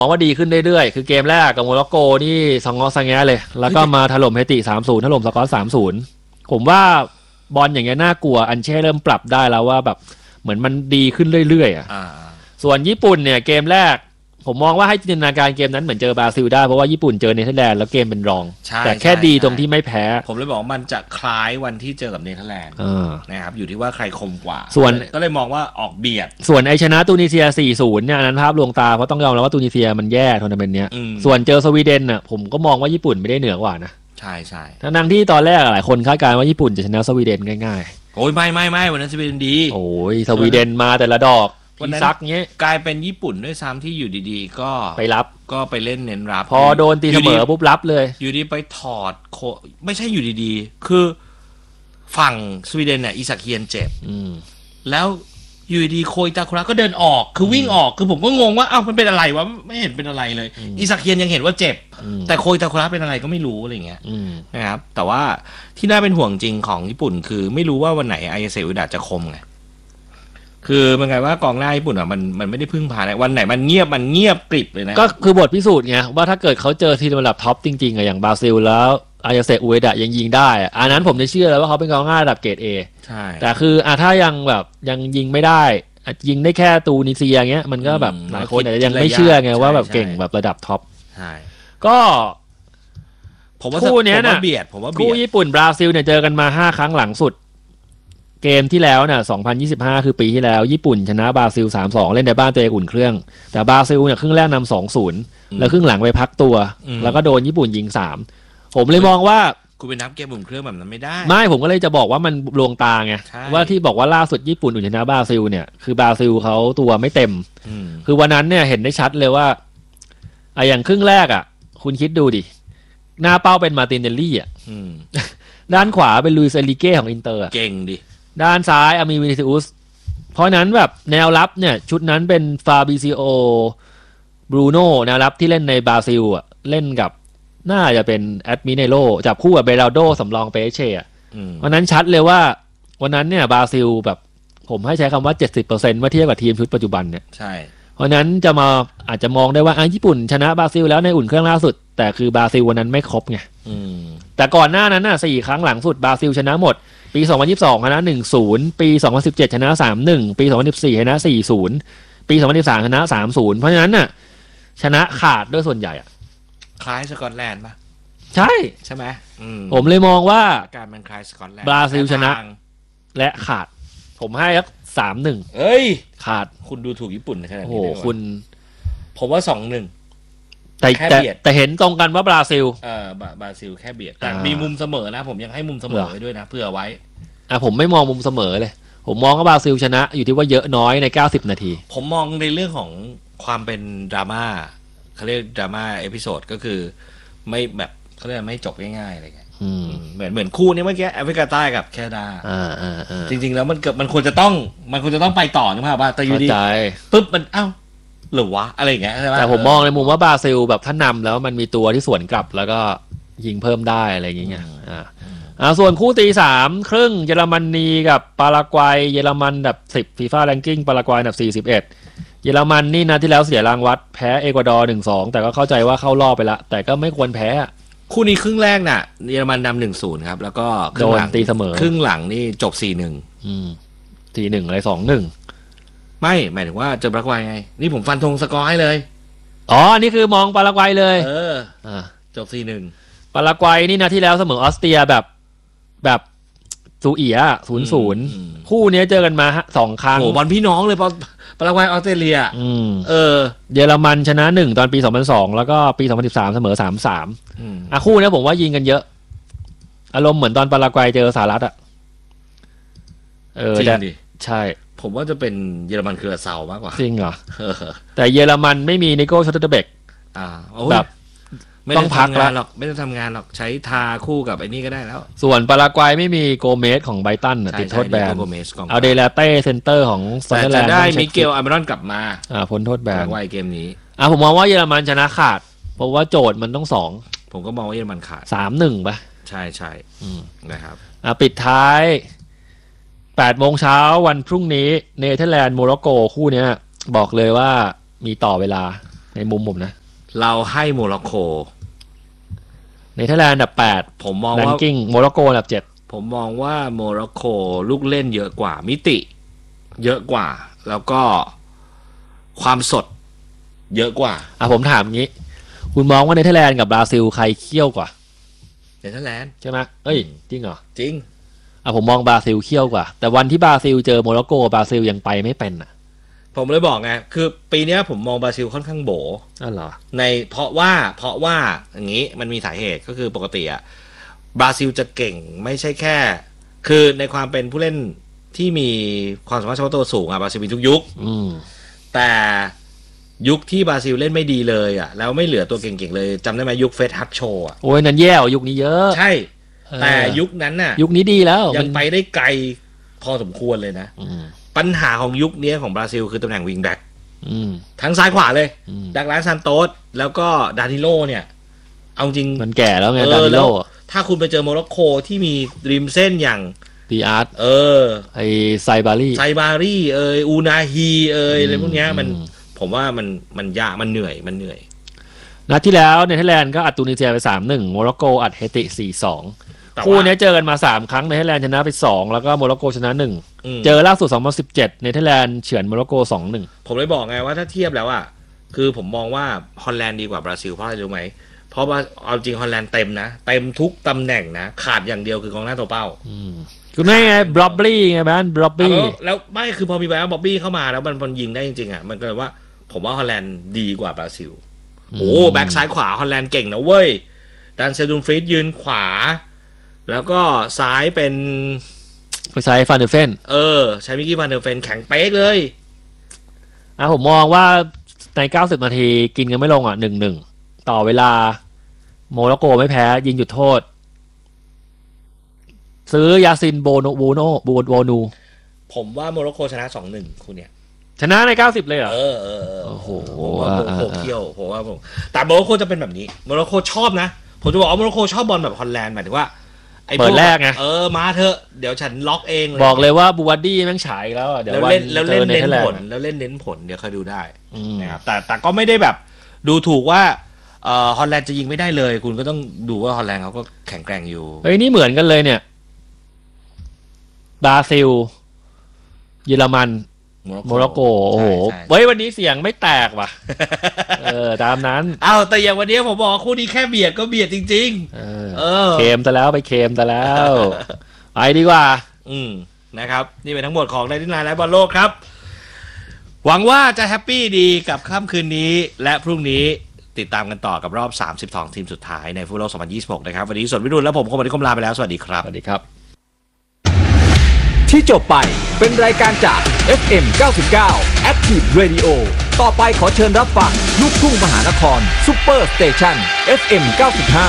มองว่าดีขึ้นเรื่อยๆคือเกมแรกกับโมร็อกโกนี่สองงอสังแงเลยแล้วก็มาถล่มเฮติ 3-0 ถล่มสกอต 3-0 ผมว่าบอลอย่างเงี้ยน่ากลัวอันเช่เริ่มปรับได้แล้วว่าแบบเหมือนมันดีขึ้นเรื่อยๆอ่ะส่วนญี่ปุ่นเนี่ยเกมแรกผมมองว่าให้จินตนาการเกมนั้นเหมือนเจอบราซิลได้เพราะว่าญี่ปุ่นเจอเนเธอร์แลนด์แล้วเกมเป็นรองแต่แค่ดีตรงที่ไม่แพ้ผมเลยบอกว่ามันจะคล้ายวันที่เจอกับเนเธอร์แลนด์นะครับอยู่ที่ว่าใครคมกว่าส่วนก็เลยมองว่าออกเบียดส่วนไอชนะตูนิเซีย 4-0 เนี่ยนั้นภาพลวงตาเพราะต้องยอมรับว่าตูนิเซียมันแย่ทัวร์นาเมนต์เนี้ยส่วนเจอสวีเดนน่ะผมก็มองว่าญี่ปุ่นไม่ได้เหนือกว่านะใช่ใช่ทั้งที่ตอนแรกหลายคนคาดการณ์ว่าญี่ปุ่นจะชนะสวีเดนง่ายๆโอ้ยไม่วันนั้นสวีเดนดีโอ้ยสวีเดนมาแต่ละดอกซักเงี้ยกลายเป็นญี่ปุ่นด้วยซ้ำที่อยู่ดีๆก็ไปรับก็ไปเล่นเน้นรับพอโดนตีเสมอปุ๊บรับเลยอยู่ดีไปถอดไม่ใช่อยู่ดีๆคือฝั่งสวีเดนเนี่ยอิซาเคียนเจ็บแล้วอยู่ดีโคอิตาคุระก็เดินออกคือวิ่งออกคือผมก็งงว่าอ้าวมันเป็นอะไรวะไม่เห็นเป็นอะไรเลยอิซาเคียนยังเห็นว่าเจ็บแต่โคอิตาคุระเป็นอะไรก็ไม่รู้อะไรเงี้ยนะครับแต่ว่าที่น่าเป็นห่วงจริงของญี่ปุ่นคือไม่รู้ว่าวันไหนอายาเซอุดะจะคมไงคือมันไงว่ากองหน้าญี่ปุ่นอ่ะมันไม่ได้พึ่งพาอะไรวันไหนมันเงียบกริบเลยนะก็คือบทพิสูจน์ไงว่าถ้าเกิดเขาเจอทีมระดับท็อปจริงๆอะอย่างบราซิลแล้วอายาเซอุเอดะยังยิงได้อันนั้นผมจะเชื่อเลยว่าเขาเป็นกองหน้าระดับเกรด A ใช่แต่คือถ้ายังแบบยังยิงไม่ได้ยิงได้แค่ตูนิเซียเงี้ยมันก็แบบหลายคนอาจจะยังไม่เชื่อไงว่าแบบเก่งแบบระดับท็อปใช่ก็ผมว่าคู่นี้น่ะคู่ญี่ปุ่นบราซิลเนี่ยเจอกันมา5ครั้งหลังสุดเกมที่แล้วเนี่ย2025คือปีที่แล้วญี่ปุ่นชนะบราซิล 3-2 เล่นในบ้านตัวเองอุ่นเครื่องแต่บราซิลเนี่ยครึ่งแรกนำ 2-0 แล้วครึ่งหลังไปพักตัวแล้วก็โดนญี่ปุ่นยิง3ผมเลยมองว่าคุณไปนับเกมอุ่นเครื่องแบบนั้นไม่ได้ไม่ผมก็เลยจะบอกว่ามันลวงตาไงว่าที่บอกว่าล่าสุดญี่ปุ่นอุ่นชนะบราซิลเนี่ยคือบราซิลเขาตัวไม่เต็มคือวันนั้นเนี่ยเห็นได้ชัดเลยว่าอย่างครึ่งแรกอ่ะคุณคิดดูดิหน้าเป้าเป็นมาร์ตินเนลลี่อ่ะด้านขวาเป็นลุยส์เอลิเก้ของอินเตอร์เก่งดิด้านซ้ายมีวินิซิอุสเพราะนั้นแบบแนวรับเนี่ยชุดนั้นเป็นฟาบิซิโอบรูโน่แนวรับที่เล่นในบราซิลอ่ะเล่นกับน่าจะเป็นแอดมิเนโรจับคู่กับเบราโดสำรองเปเช่วันนั้นชัดเลยว่าวันนั้นเนี่ยบราซิลแบบผมให้ใช้คำว่า 70% เมื่อเทียบกับทีมชุดปัจจุบันเนี่ยใช่เพราะนั้นจะมาอาจจะมองได้ว่าญี่ปุ่นชนะบราซิลแล้วในอุ่นเครื่องล่าสุดแต่คือบราซิลวันนั้นไม่ครบไงแต่ก่อนหน้านั้นน่ะ4ครั้งหลังสุดบราซิลชนะหมดปี2022ชนะ 1-0 ปี2017ชนะ 3-1 ปี2014ชนะ 4-0 ปี2013ชนะ 3-0 เพราะฉะนั้นน่ะชนะขาดด้วยส่วนใหญ่อ่ะคล้ายสกอตแลนด์ป่ะใช่ไหมผมเลยมองว่าการมันคล้ายสกอตแลนด์บราซิลชนะและขาดผมให้สัก 3-1 เอ้ยขาดคุณดูถูกญี่ปุ่นขนาดนี้โอ้คุณผมว่า 2-1 แต่เห็นตรงกันว่าบราซิลบราซิลแค่เบียดแต่มีมุมเสมอนะผมยังให้มุมเสมอไว้ด้วยนะเผื่อไว้ผมไม่มองมุมเสมอเลยผมมองว่าบราซิลชนะอยู่ที่ว่าเยอะน้อยใน90นาทีผมมองในเรื่องของความเป็นดราม่าเขาเรียกดราม่าเอพิโซดก็คือไม่แบบเขาเรียกไม่จบง่ายๆอะไรเงี้ยเหมือนคู่นี้เมื่อกี้แอฟริกาใต้กับแคนาดาจริงๆแล้วมันควรจะต้องไปต่อนะครับว่าแต่อยู่ดีปุ๊บมันหรือวะอะไรอย่างเงี้ยใช่ไหมแต่ผมมองในมุมว่าบราซิลแบบถ้านำแล้วมันมีตัวที่สวนกลับแล้วก็ยิงเพิ่มได้อะไรอย่างเงี้ยส่วนคู่ตี3ครึ่งเยอรมนีกับปารากวัยเยอรมันดับ10 FIFA Ranking ปารากวัยดับ41เยอรมันนี่นะที่แล้วเสียรางวัดแพ้เอกวาดอร์ 1-2 แต่ก็เข้าใจว่าเข้ารอบไปละแต่ก็ไม่ควรแพ้คู่นี้ครึ่งแรกน่ะเยอรมันนำ 1-0 ครับแล้วก็โดนตีเสมอครึ่งหลังนี่จบ 4-1 อะไร 2-1 ไม่หมายถึงว่าเจอปารากวัยไงนี่ผมฟันธงสกอร์ให้เลยนี่คือมองปารากวัยเลยจบ 4-1 ปารากวัยนี่นะที่แล้วเสมอออสเตรียแบบสูเอีย 0-0 คู่นี้เจอกันมา2ครั้งโอ้บอลพี่น้องเลยปารากวัยออสเตรเลียเยอรมันชนะ1ตอนปี2002แล้วก็ปี2013เสมอ 3-3คู่นี้ผมว่ายิงกันเยอะอารมณ์เหมือนตอนปารากวัยเจอสหรัฐจริงดิใช่ผมว่าจะเป็นเยอรมันคือเซามากกว่าจริงเหรอแต่เยอรมันไม่มีนิโก้ชอตเตอร์เบกแบบไม่ต้องพักแล้วหรอกไม่ต้องทำงานหรอกใช้ทาคู่กับไอ้นี่ก็ได้แล้วส่วนปารากวัยไม่มีโกเมสของไบรตันติดโทษแบนเอาเดลาเต้เซนเตอร์ของซันเดอร์แลนด์ได้มิเกลอาร์เมรอนกลับมาพ้นโทษแบนปารากวัยเกมนี้ผมมองว่าเยอรมันชนะขาดเพราะว่าโจทย์มันต้อง2 ผมก็มองว่าเยอรมันขาด 3-1 ป่ะใช่นะครับปิดท้าย8 โมงเช้าวันพรุ่งนี้เนเธอร์แลนด์โมร็อกโกคู่นี้บอกเลยว่ามีต่อเวลาในมุมผมนะเราให้โมร็อกโกเนเธอร์แลนด์อันดับ8 ผมมองแรนว่ากิ้งโมร็อกโกอันดับ7 ผมมองว่าโมร็อกโกลูกเล่นเยอะกว่ามิติ เยอะกว่า แล้วก็ความสด เยอะกว่าผมถามงี้ คุณมองว่าเนเธอร์แลนด์กับบราซิลใครเขี้ยวกว่าเนเธอร์แลนด์ใช่ไหมเอ้ยจริงเหรอจริงผมมองบราซิลเขี้ยวกว่าแต่วันที่บราซิลเจอโมร็อกโกบราซิลยังไปไม่เป็นอ่ะผมเลยบอกไงคือปีนี้ผมมองบราซิลค่อนข้างโบ๋เหรอในเพราะว่าอย่างนี้มันมีสาเหตุก็คือปกติอะบราซิลจะเก่งไม่ใช่แค่คือในความเป็นผู้เล่นที่มีความสามารถเฉพาะตัวสูงอะบราซิลมีทุกยุคแต่ยุคที่บราซิลเล่นไม่ดีเลยอะแล้วไม่เหลือตัวเก่งๆเลยจำได้ไหมยุคเฟสฮักโชอะโอ้ยนั้นแย่ยุคนี้เยอะใช่แต่ยุคนั้นน่ะยุคนี้ดีแล้วยังไปได้ไกลพอสมควรเลยนะปัญหาของยุคนี้ของบราซิลคือตำแหน่งวิงแบ็กทั้งซ้ายขวาเลยดักลาสซานโตสแล้วก็ดานิโลเนี่ยเอาจริงมันแก่แล้วไงดานิโลถ้าคุณไปเจอโมร็อกโกที่มีริมเส้นอย่างดีอาร์ตไอไซบารี่อูนาฮีอะไรพวกนี้มันผมว่ามันยากมันเหนื่อยนัดที่แล้วเนเธอร์แลนด์ก็อัดตูนิเซียไป 3-1 โมร็อกโกอัดเฮติ 4-2 คู่นี้เจอกันมา3ครั้งเนเธอร์แลนด์ชนะไป2แล้วก็โมร็อกโกชนะ1เจอล่าสุด2017เนเธอร์แลนด์เฉือนโมร็อกโก 2-1 ผมเลยบอกไงว่าถ้าเทียบแล้วอ่ะคือผมมองว่าฮอลแลนด์ดีกว่าบราซิลเพราะอะไรรู้ไหมเพราะว่าเอาจริงฮอลแลนด์เต็มนะเต็มทุกตำแหน่งนะขาดอย่างเดียวคือกองหน้าตัวเป้าคือไม่ไงบล็อบบี้ไงบ้านบล็อบบี้แล้วไม่คือพอมีแบรนด์บล็อบบี้เข้ามาแล้วมันยิงได้จริงๆอ่ะมันก็เลยว่าผมว่าฮอลแลนด์ดีกว่าบราซิลโอ้แบ็กซ้ายขวาฮอลแลนด์เก่งนะเว้ยดันเซดุนฟรีดยืนขวาแล้วก็ซ้ายเป็นซ้ายฟานเดอร์เฟนใช้มิกกี้ฟานเดอร์เฟนแข็งเป๊กเลยผมมองว่าใน90นาทีกินกันไม่ลง1-1ต่อเวลาโมร็อกโกไม่แพ้ยิงจุดโทษซื้อยาซินโบนูผมว่าโมร็อกโกชนะ 2-1 คู่เนี้ยชนะใน90เลยเหรอโอ้โหเขี้ยวผมว่าแต่โมร็อกโกจะเป็นแบบนี้โมร็อกโกชอบนะผมจะบอกว่าโมร็อกโกชอบบอลแบบฮอลแลนด์หมายถึงว่าเปิดแรกไงมาเถอะเดี๋ยวฉันล็อกเองเลยบอกเลยว่าบูวัดดี้แม่งฉายแล้วเดี๋ยวเล่นเน้นผลแล้วเล่นเน้นผลเดี๋ยวคอยดูได้นะครับแต่ก็ไม่ได้แบบดูถูกว่าฮอลแลนด์จะยิงไม่ได้เลยคุณก็ต้องดูว่าฮอลแลนด์เขาก็แข็งแกร่งอยู่เฮ้ยนี่เหมือนกันเลยเนี่ยบราซิลเยอรมันโมร็อกโกโอ้โหวันนี้เสียงไม่แตกว่ะตามนั้นแต่อย่างวันนี้ผมบอกคู่นี้แค่เบียดก็เบียดจริงๆเคมแต่แล้วไปเคมแต่แล้วไปดีกว่านะครับนี่เป็นทั้งหมดของในที่นายและบอลโลกครับหวังว่าจะแฮปปี้ดีกับค่ำคืนนี้และพรุ่งนี้ติดตามกันต่อกับรอบ32ทีมสุดท้ายในฟุตบอลโลก2026นะครับวันนี้สวนวิรุณและผมคมนิคมลาไปแล้วสวัสดีครับสวัสดีครับที่จบไปเป็นรายการจาก FM 99 Active Radio ต่อไปขอเชิญรับฟังลูกทุ่งมหานคร Super Station FM 95